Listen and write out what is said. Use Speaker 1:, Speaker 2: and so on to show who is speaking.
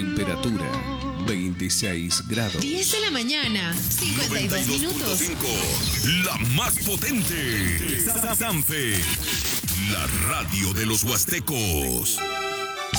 Speaker 1: Temperatura 26 grados.
Speaker 2: 10 de la mañana, 52 minutos.
Speaker 3: 92.5, la más potente. Sanfe, la radio de los huastecos.